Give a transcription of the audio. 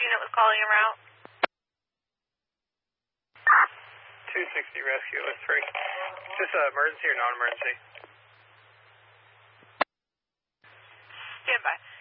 unit was calling en route? 260 rescue, it's free. Is this emergency or non-emergency? Stand by.